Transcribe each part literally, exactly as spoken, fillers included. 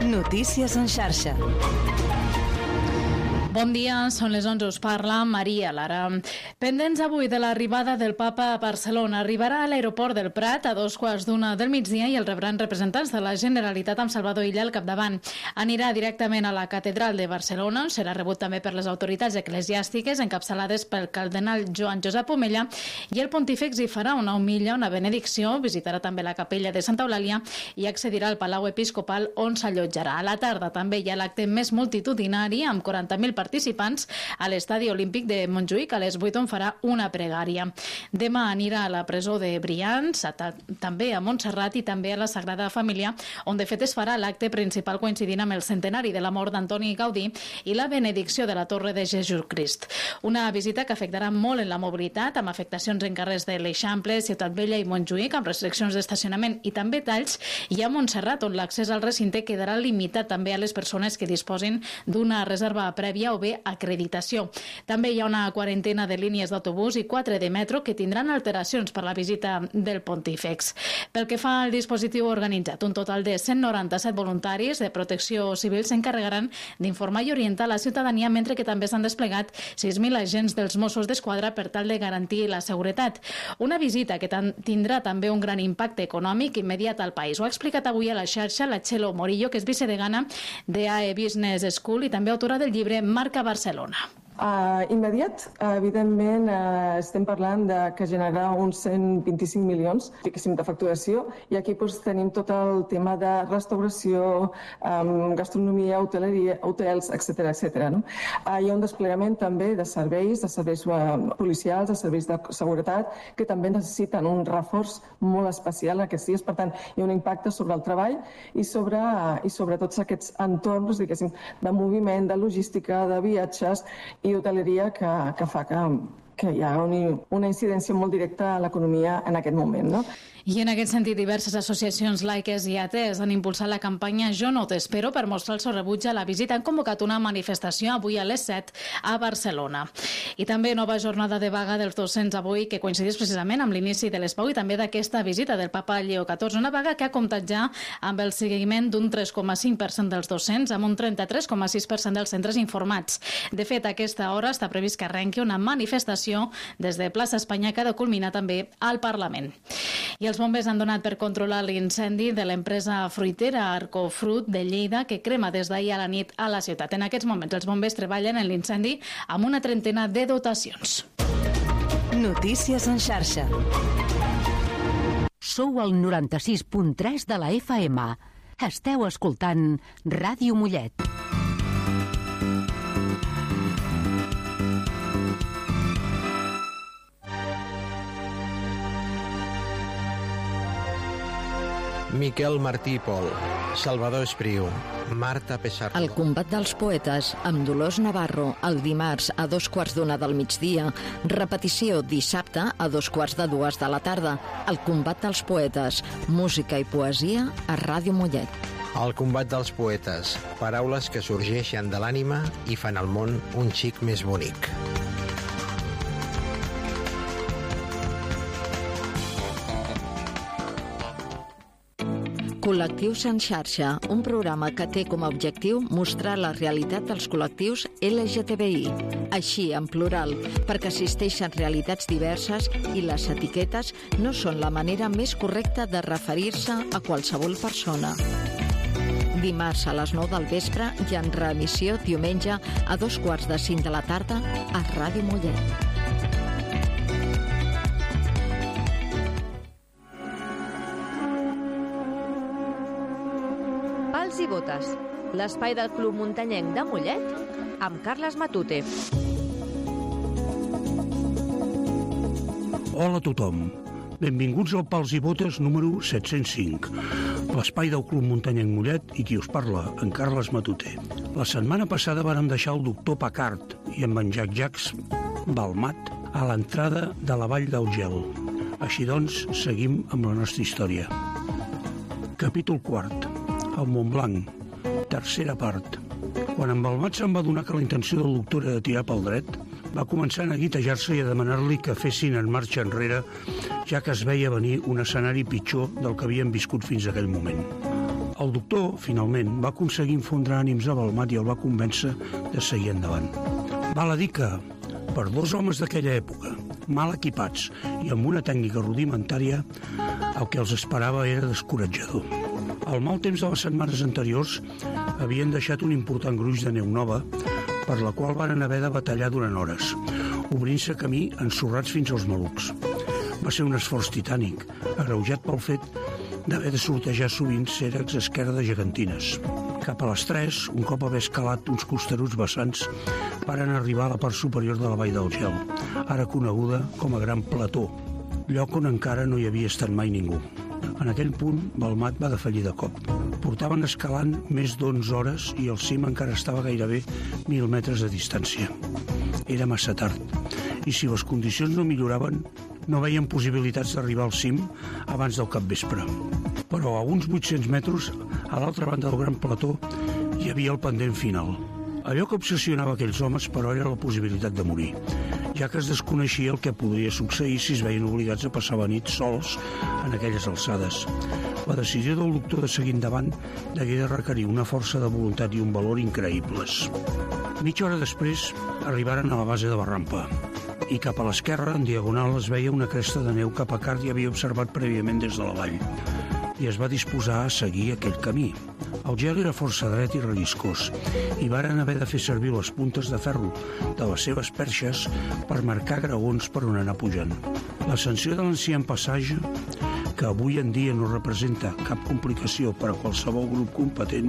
Notícies en xarxa. Bon dia, són les onze, us parla Maria Lara. Pendents avui de l'arribada del papa a Barcelona. Arribarà a l'aeroport del Prat a dos quarts d'una del migdia i el rebran representants de la Generalitat amb Salvador Illa al capdavant. Anirà directament a la catedral de Barcelona, on serà rebut també per les autoritats eclesiàstiques encapçalades pel cardenal Joan Josep Omella, i el pontífex hi farà una humilla, una benedicció, visitarà també la capella de Santa Eulàlia i accedirà al Palau Episcopal, on s'allotjarà. A la tarda també hi ha l'acte més multitudinari amb quaranta mil participants a l'Estadi Olímpic de Montjuïc a les vuit, on farà una pregària. Demà anirà a la presó de Brians, a també a Montserrat i també a la Sagrada Família, on de fet es farà l'acte principal coincidint amb el centenari de la mort d'Antoni Gaudí i la benedicció de la Torre de Jesucrist. Una visita que afectarà molt en la mobilitat, amb afectacions en carrers de l'Eixample, Ciutat Vella i Montjuïc, amb restriccions d'estacionament i també talls, i a Montserrat, on l'accés al recinte quedarà limitat també a les persones que disposin d'una reserva prèvia o bé acreditació. També hi ha una quarantena de línies d'autobús i quatre de metro que tindran alteracions per la visita del pontífex. Pel que fa al dispositiu organitzat, un total de cent noranta-set voluntaris de protecció civil s'encarregaran d'informar i orientar la ciutadania, mentre que també s'han desplegat sis mil agents dels Mossos d'Esquadra per tal de garantir la seguretat. Una visita que tindrà també un gran impacte econòmic immediat al país. Ho ha explicat avui a la xarxa la Txelo Morillo, que és vicedegana de A E Business School i també autora del llibre Marca Barcelona. Uh, immediat, uh, evidentment, uh, estem parlant de que generarà uns cent vint-i-cinc milions de facturació, i aquí doncs, tenim tot el tema de restauració, um, gastronomia, hoteleria, hotels, etcètera, etcètera. No? Uh, hi ha un desplegament també de serveis, de serveis uh, policials, de serveis de seguretat, que també necessiten un reforç molt especial aquests dies. Per tant, hi ha un impacte sobre el treball i sobre, uh, i sobre tots aquests entorns, diguéssim, de moviment, de logística, de viatges i hoteleria que, que fa que, que hi ha una, una incidència molt directa a l'economia en aquest moment, no? I en aquest sentit, diverses associacions laiques i atees han impulsat la campanya Jo no t'espero per mostrar el seu rebuig a la visita. Han convocat una manifestació avui a les set a Barcelona. I també nova jornada de vaga dels docents avui, que coincideix precisament amb l'inici de l'Espau i també d'aquesta visita del papa Lleó catorze. Una vaga que ha comptat ja amb el seguiment d'un tres coma cinc per cent dels docents, amb un trenta-tres coma sis per cent dels centres informats. De fet, a aquesta hora està previst que arrenqui una manifestació des de plaça Espanya, que ha de culminar també al Parlament. I els bombers han donat per controlar l'incendi de l'empresa fruitera Arcofrut de Lleida, que crema des d'ahir a la nit a la ciutat. En aquests moments els bombers treballen en l'incendi amb una trentena de dotacions. Notícies en xarxa. Sou al noranta-sis punt tres de la F M. Esteu escoltant Ràdio Mollet. Miquel Martí i Pol, Salvador Espriu, Marta Pessarro. El combat dels poetes, amb Dolors Navarro, el dimarts a dos quarts d'una del migdia. Repetició dissabte a dos quarts de dues de la tarda. El combat dels poetes, música i poesia a Ràdio Mollet. El combat dels poetes, paraules que sorgeixen de l'ànima i fan el món un xic més bonic. Col·lectius en xarxa, un programa que té com a objectiu mostrar la realitat dels col·lectius L G T B I, així en plural, perquè existeixen realitats diverses i les etiquetes no són la manera més correcta de referir-se a qualsevol persona. Dimarts a les nou del vespre i en reemissió diumenge a dos quarts de cinc de la tarda a Ràdio Mollet. Pals i botes, l'espai del Club Muntanyenc de Mollet amb Carles Matute. Hola a tothom. Benvinguts al Pals i Botes número set-cents cinc, l'espai del Club Muntanyenc Mollet i qui us parla, en Carles Matute. La setmana passada vàrem deixar el doctor Pacart i en Jacques Jacques Balmat a l'entrada de la Vall del Gel. Així doncs, seguim amb la nostra història. Capítol quart. El Montblanc. Tercera part. Quan en Balmat se'n va donar que la intenció del doctor era de tirar pel dret, va començar a neguitejar-se i a demanar-li que fessin en marxa enrere, ja que es veia venir un escenari pitjor del que havien viscut fins aquell moment. El doctor, finalment, va aconseguir infondre ànims a Balmat i el va convèncer de seguir endavant. Val a dir que, per dos homes d'aquella època, mal equipats i amb una tècnica rudimentària, el que els esperava era descoratjador. El mal temps de les setmanes anteriors havien deixat un important gruix de neu nova, per la qual van haver de batallar durant hores, obrint-se camí ensorrats fins als malucs. Va ser un esforç titànic, agreujat pel fet d'haver de sortejar sovint cèrrecs a esquerra de gegantines. Cap a les tres, un cop haver escalat uns costeruts vessants, varen arribar a la part superior de la vall del Gel, ara coneguda com a Gran Plató, lloc on encara no hi havia estat mai ningú. En aquell punt, Balmat va defallir de cop. Portaven escalant més d'onze hores i el cim encara estava gairebé mil metres de distància. Era massa tard, i si les condicions no milloraven, no veien possibilitats d'arribar al cim abans del capvespre. Però a uns vuit-cents metres, a l'altra banda del Gran Plató, hi havia el pendent final. Allò que obsessionava aquells homes, però, era la possibilitat de morir, ja que es desconeixia el que podria succeir si es veien obligats a passar la nit sols en aquelles alçades. La decisió del doctor de seguir endavant degué de requerir una força de voluntat i un valor increïbles. Mitja hora després arribaren a la base de la rampa i cap a l'esquerra, en diagonal, es veia una cresta de neu que Packard ja havia observat prèviament des de la vall i es va disposar a seguir aquell camí. El gel era força dret i relliscós i varen haver de fer servir les puntes de ferro de les seves perxes per marcar graons per on anar pujant. L'ascensió de l'ancien passatge, que avui en dia no representa cap complicació per a qualsevol grup competent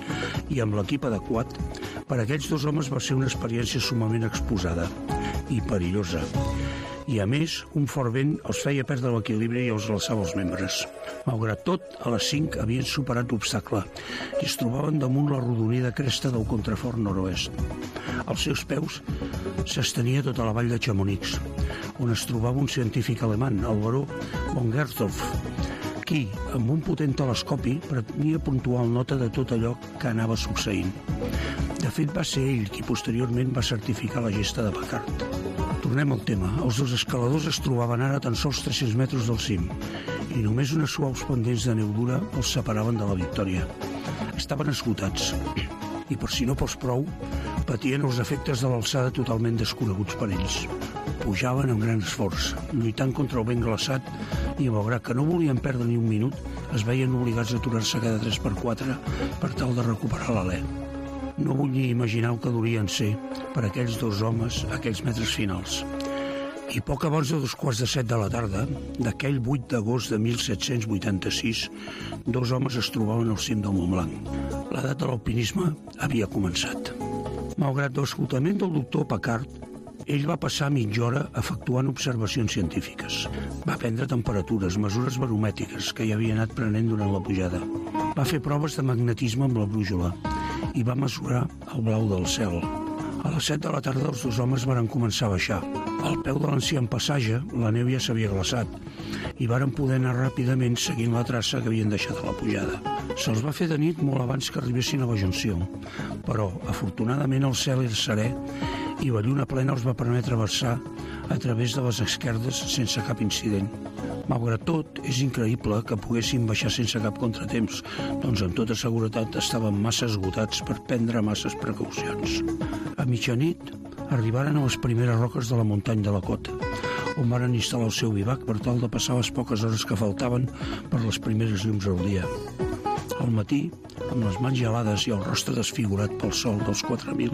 i amb l'equip adequat, per a aquests dos homes va ser una experiència sumament exposada i perillosa. I, a més, un fort vent els feia perdre l'equilibri i els alçava els membres. Malgrat tot, a les cinc havien superat l'obstacle i es trobaven damunt la rodonida cresta del contrafort nord-oest. Als seus peus s'estenia tota la vall de Chamonix, on es trobava un científic alemany, el baró von Gerthoff, qui, amb un potent telescopi, pretenia puntual nota de tot allò que anava succeint. De fet, va ser ell qui posteriorment va certificar la gesta de Packard. Tornem al tema. Els dos escaladors es trobaven ara a tan sols tres-cents metres del cim i només unes suaus pendents de neu dura els separaven de la victòria. Estaven esgotats i, per si no fos prou, patien els efectes de l'alçada totalment desconeguts per ells. Pujaven amb gran esforç, lluitant contra el vent glaçat i, malgrat que no volien perdre ni un minut, es veien obligats a aturar-se cada tres per quatre per tal de recuperar l'alè. No vull ni imaginar el que durien ser per aquells dos homes aquells metres finals. I poc abans de dos quarts de set de la tarda, d'aquell vuit d'agost de mil set-cents vuitanta-sis, dos homes es trobaven al cim del Mont Blanc. L'edat de l'alpinisme havia començat. Malgrat l'escoltament del doctor Packard, ell va passar mitja hora efectuant observacions científiques. Va prendre temperatures, mesures baromètriques que hi havia anat prenent durant la pujada. Va fer proves de magnetisme amb la brújula i va mesurar el blau del cel. A les set de la tarda els dos homes varen començar a baixar. Al peu de l'ancien passatge, la neu ja s'havia glaçat i varen poder anar ràpidament seguint la traça que havien deixat a la pujada. Se'ls va fer de nit molt abans que arribessin a la junció, però, afortunadament, el cel era serè i la lluna plena els va permetre avançar a través de les esquerdes sense cap incident. Malgrat tot, és increïble que poguessin baixar sense cap contratemps, doncs amb tota seguretat estaven massa esgotats per prendre masses precaucions. A mitjanit arribaren a les primeres roques de la muntanya de la Cota, on varen instal·lar el seu bivac per tal de passar les poques hores que faltaven per les primeres llums del dia. Al matí, amb les mans gelades i el rostre desfigurat pel sol dels quatre mil,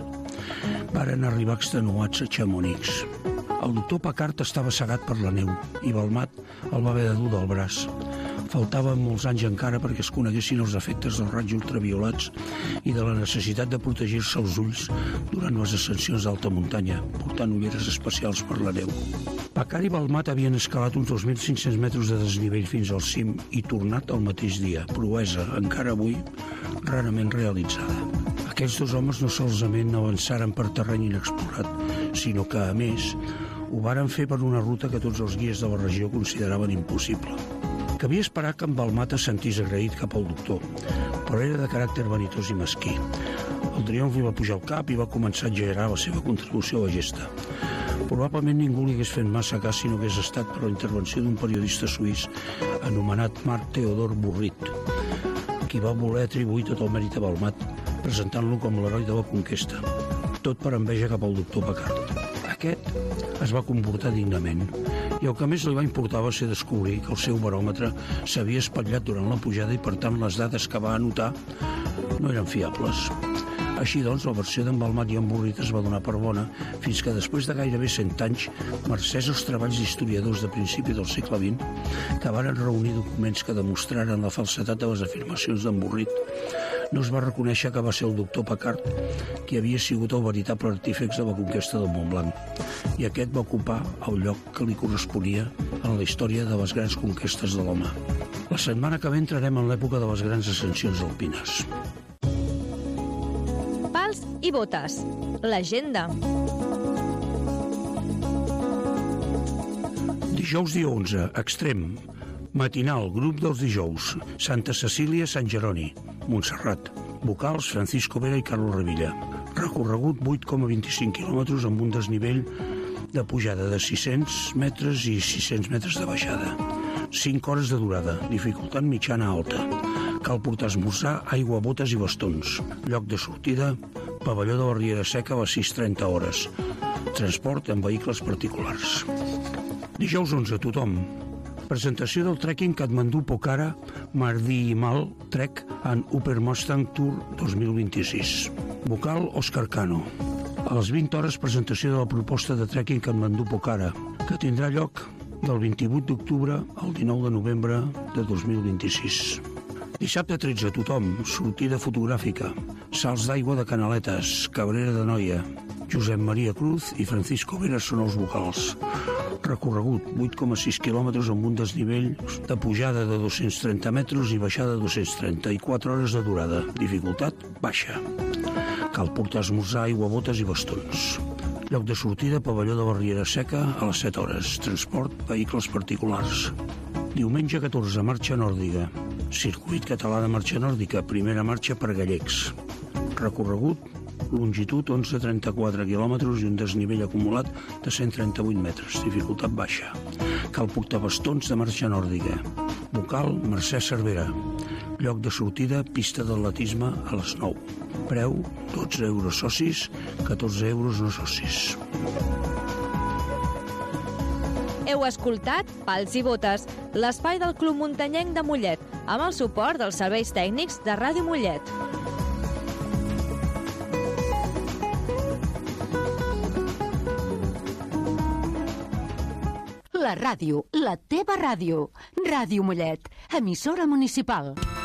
varen arribar extenuats a Chamonix. El doctor Packard estava cegat per la neu i Balmat el va haver de dur del braç. Faltaven molts anys encara perquè es coneguessin els efectes dels raigs ultraviolats i de la necessitat de protegir-se els ulls durant les ascensions d'alta muntanya, portant ulleres especials per la neu. Packard i Balmat havien escalat uns dos mil cinc-cents metres de desnivell fins al cim i tornat el mateix dia, proesa, encara avui, rarament realitzada. Aquests dos homes no solament avançaren per terreny inexplorat, sinó que, a més, ho varen fer per una ruta que tots els guies de la regió consideraven impossible. Cabia esperar que en Balmat es sentís agraït cap al doctor, però era de caràcter vanitós i mesquí. El triomf li va pujar al cap i va començar a exagerar la seva contribució a la gesta. Probablement ningú li hagués fet massa cas si no hagués estat per la intervenció d'un periodista suís anomenat Marc Theodor Burrit, qui va voler atribuir tot el mèrit a Balmat, presentant-lo com l'heroi de la conquesta. Tot per enveja cap al doctor Pacart. Aquest es va comportar dignament i el que més li va importar va ser descobrir que el seu baròmetre s'havia espatllat durant la pujada i, per tant, les dades que va anotar no eren fiables. Així doncs, la versió d'en Balmat i en Borrit es va donar per bona fins que després de gairebé cent anys, mercès als treballs d'historiadors de principi del segle vint, que varen reunir documents que demostraren la falsedat de les afirmacions d'en Borrit, no es va reconèixer que va ser el doctor Pacart qui havia sigut el veritable artífex de la conquesta del Montblanc, i aquest va ocupar el lloc que li corresponia en la història de les grans conquestes de l'home. La setmana que ve entrarem en l'època de les grans ascensions alpines. Pals i botes. L'agenda. Dijous dia onze, extrem. Matinal, grup dels dijous. Santa Cecília, Sant Jeroni. Montserrat. Vocals, Francisco Vera i Carlos Revilla. Recorregut vuit coma vint-i-cinc quilòmetres amb un desnivell de pujada de sis-cents metres i sis-cents metres de baixada. cinc hores de durada, dificultat mitjana alta. Cal portar esmorzar, aigua, botes i bastons. Lloc de sortida, pavelló de la Riera Seca a les sis trenta hores. Transport en vehicles particulars. Dijous onze, tothom. Presentació del trekking Katmandú Pokhara Mardi Himal Trek and Upper Mustang Tour dos mil vint-i-sis. Vocal Òscar Cano. A les vint hores, presentació de la proposta de trekking Katmandú Pokhara, que tindrà lloc del vint-i-vuit d'octubre al dinou de novembre de dos mil vint-i-sis. Dissabte tretze, tothom. Sortida fotogràfica. Salts d'aigua de Canaletes, Cabrera de Noia. Josep Maria Cruz i Francisco Vera són els vocals. Recorregut vuit coma sis quilòmetres amb un desnivell de pujada de dos-cents trenta metres i baixada de dos-cents trenta i quatre hores de durada. Dificultat baixa. Cal portar esmorzar, aigua, botes i bastons. Lloc de sortida, pavelló de la Riera Seca a les set hores. Transport, vehicles particulars. Diumenge catorze, marxa nòrdica. Circuit català de marxa nòrdica, primera marxa per gallecs. Recorregut, longitud onze coma trenta-quatre quilòmetres i un desnivell acumulat de cent trenta-vuit metres, dificultat baixa. Cal portar bastons de marxa nòrdica. Vocal, Mercè Cervera. Lloc de sortida, pista d'atletisme a les nou. Preu, dotze euros socis, catorze euros no socis. Heu escoltat Pals i botes, l'espai del Club Muntanyenc de Mollet, amb el suport dels serveis tècnics de Ràdio Mollet. La ràdio, la teva ràdio. Ràdio Mollet, emissora municipal.